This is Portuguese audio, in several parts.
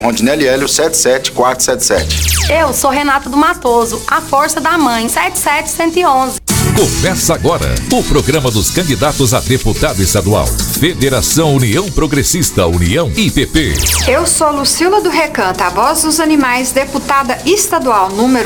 Rondinelli Hélio 77477. Eu sou Renata do Matoso, a força da mãe 77111. Começa agora o programa dos candidatos a deputado estadual. Federação União Progressista, União IPP. Eu sou Lucila do Recanto, a voz dos animais, deputada estadual, número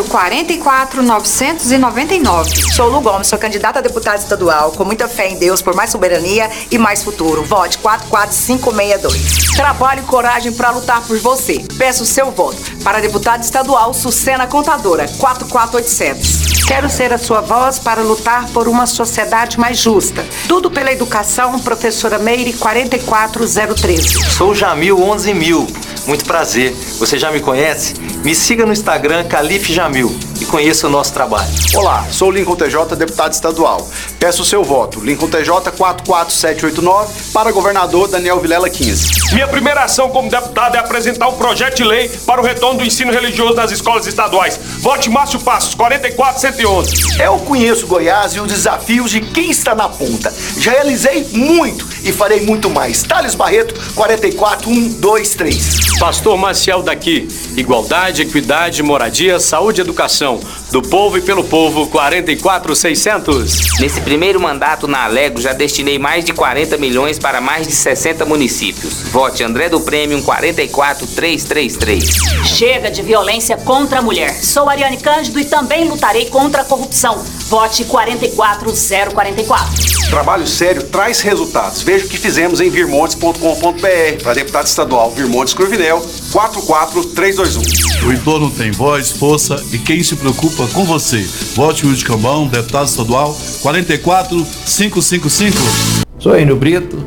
44999. Sou Lu Gomes, sou candidata a deputada estadual, com muita fé em Deus, por mais soberania e mais futuro. Vote 44562. Trabalho e coragem para lutar por você. Peço o seu voto para deputada estadual Sucena Contadora, 44800. Quero ser a sua voz para lutar por uma sociedade mais justa. Tudo pela educação, professora Meire, 44013. Sou Jamil 11000. Muito prazer. Você já me conhece? Me siga no Instagram, Calife Jamil, e conheça o nosso trabalho. Olá, sou Lincoln TJ, deputado estadual. Peço o seu voto, Lincoln TJ 44789, para governador Daniel Vilela 15. Minha primeira ação como deputado é apresentar um projeto de lei para o retorno do ensino religioso nas escolas estaduais. Vote Márcio Passos, 44111. Eu conheço Goiás e os desafios de quem está na ponta. Já realizei muito e farei muito mais. Thales Barreto, 44123. Pastor Maciel daqui. Igualdade, equidade, moradia, saúde e educação. Do povo e pelo povo, 44600. Nesse primeiro mandato na Alego, já destinei mais de 40 milhões para mais de 60 municípios. Vote André do Prêmio 44333. Chega de violência contra a mulher. Sou Ariane Cândido e também lutarei contra a corrupção. Vote 44044. Trabalho sério traz resultados. Veja o que fizemos em virmontes.com.br. Para deputado estadual Virmontes Cruvinel, 44321. O entorno tem voz, força e quem se preocupa com você. Vote Wilde Cambão, deputado estadual, 44555. Sou Enio Brito,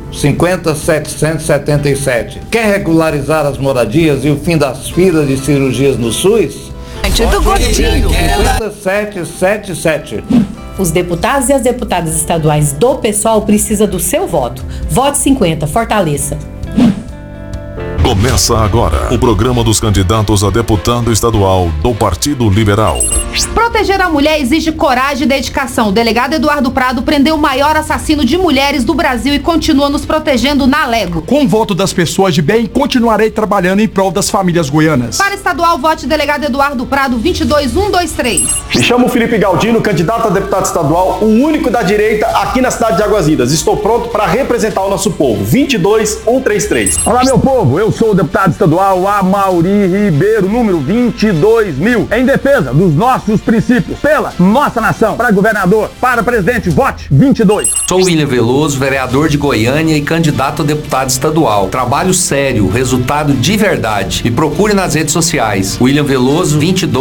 50777. Quer regularizar as moradias e o fim das filas de cirurgias no SUS? Do Gordinho. 50777. Os deputados e as deputadas estaduais do PSOL precisam do seu voto. Vote 50, fortaleça. Começa agora o programa dos candidatos a deputado estadual do Partido Liberal. Proteger a mulher exige coragem e dedicação. O delegado Eduardo Prado prendeu o maior assassino de mulheres do Brasil e continua nos protegendo na Alego. Com o voto das pessoas de bem, continuarei trabalhando em prol das famílias goianas. Para estadual, vote delegado Eduardo Prado, 22123. Me chamo Felipe Galdino, candidato a deputado estadual, o único da direita aqui na cidade de Águas Lindas. Estou pronto para representar o nosso povo. 22133. Olá, meu povo. Eu sou o deputado estadual Amauri Ribeiro, número 22000, em defesa dos nossos princípios, pela nossa nação. Para governador, para presidente, vote 22. Sou William Veloso, vereador de Goiânia e candidato a deputado estadual. Trabalho sério, resultado de verdade. Me procure nas redes sociais. William Veloso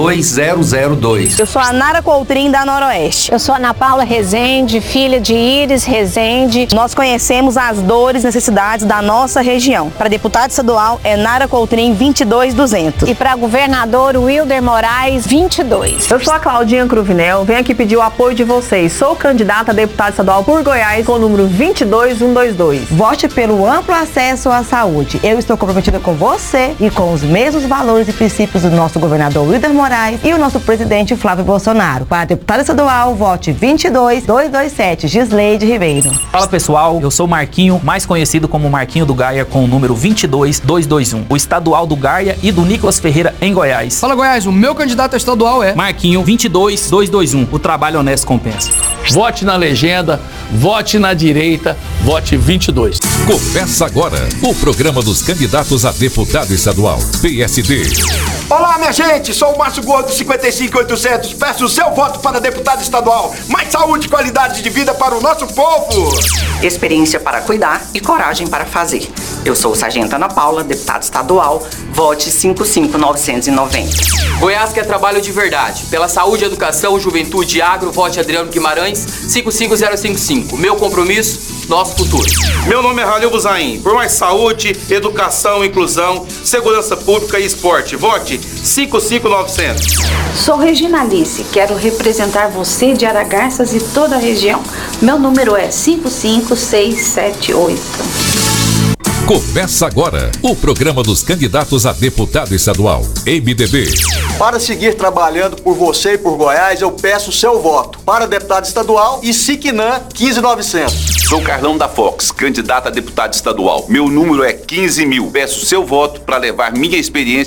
22002. Eu sou a Nara Coutrin da Noroeste. Eu sou Ana Paula Rezende, filha de Iris Rezende. Nós conhecemos as dores e necessidades da nossa região. Para deputado estadual é Nara Coutrin 22200. E para governador Wilder Moraes 22. Eu sou a Claudinha Cruvinel, venho aqui pedir o apoio de vocês. Sou candidata a deputada estadual por Goiás com o número 22122. Vote pelo amplo acesso à saúde. Eu estou comprometida com você e com os mesmos valores e princípios do nosso governador Wilder Moraes e o nosso presidente Flávio Bolsonaro. Para deputada estadual, vote 22227, Gisleide Ribeiro. Fala pessoal, eu sou Marquinho, mais conhecido como Marquinho do Gaia, com o número 22221. O estadual do Gaia e do Nicolas Ferreira em Goiás. Fala Goiás, o meu candidato estadual é Marquinho 22221. O trabalho honesto compensa. Vote na legenda, vote na direita, vote 22. Começa agora o programa dos candidatos a deputado estadual, PSD. Olá, minha gente, sou o Márcio Gordo, 55800. Peço o seu voto para deputado estadual. Mais saúde e qualidade de vida para o nosso povo. Experiência para cuidar e coragem para fazer. Eu sou o Sargento Ana Paula, deputado estadual. Vote 55990. Goiás quer trabalho de verdade. Pela saúde, educação, juventude e agro, vote Adriano Guimarães, 55055. Meu compromisso, nosso futuro. Meu nome é Ralil Buzaim. Por mais saúde, educação, inclusão, segurança pública e esporte. Vote 55900. Sou Regina Alice, quero representar você de Aragarças e toda a região. Meu número é 55678. Começa agora o programa dos candidatos a deputado estadual, MDB. Para seguir trabalhando por você e por Goiás, eu peço o seu voto para deputado estadual e Siquinã 15900. Sou Carlão da Fox, candidato a deputado estadual. Meu número é 15.000. Peço seu voto para levar minha experiência